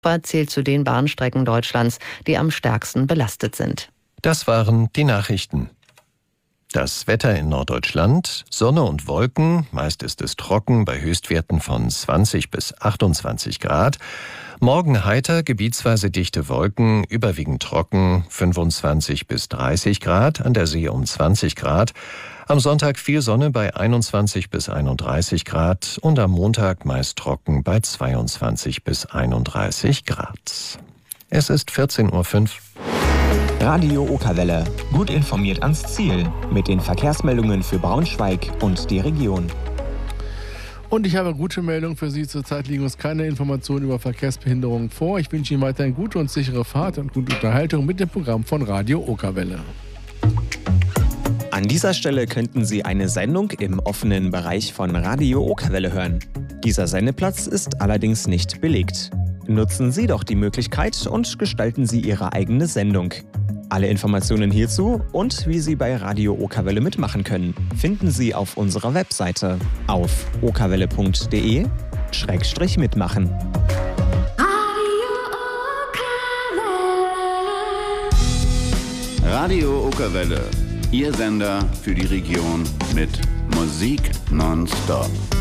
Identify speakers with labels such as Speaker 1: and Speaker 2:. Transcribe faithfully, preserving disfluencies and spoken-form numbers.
Speaker 1: zählt zu den Bahnstrecken Deutschlands, die am stärksten belastet sind.
Speaker 2: Das waren die Nachrichten. Das Wetter in Norddeutschland: Sonne und Wolken, meist ist es trocken bei Höchstwerten von zwanzig bis achtundzwanzig Grad. Morgen heiter, gebietsweise dichte Wolken, überwiegend trocken, fünfundzwanzig bis dreißig Grad, an der See um zwanzig Grad. Am Sonntag viel Sonne bei einundzwanzig bis einunddreißig Grad und am Montag meist trocken bei zweiundzwanzig bis einunddreißig Grad. Es ist vierzehn Uhr fünf.
Speaker 3: Radio Okerwelle. Gut informiert ans Ziel. Mit den Verkehrsmeldungen für Braunschweig und die Region.
Speaker 4: Und ich habe eine gute Meldung für Sie. Zurzeit liegen uns keine Informationen über Verkehrsbehinderungen vor. Ich wünsche Ihnen weiterhin gute und sichere Fahrt und gute Unterhaltung mit dem Programm von Radio Okerwelle.
Speaker 3: An dieser Stelle könnten Sie eine Sendung im offenen Bereich von Radio Okerwelle hören. Dieser Sendeplatz ist allerdings nicht belegt. Nutzen Sie doch die Möglichkeit und gestalten Sie Ihre eigene Sendung. Alle Informationen hierzu und wie Sie bei Radio Okerwelle mitmachen können, finden Sie auf unserer Webseite auf okerwelle punkt de Schrägstrich mitmachen.
Speaker 5: Radio Okerwelle, Ihr Sender für die Region mit Musik nonstop.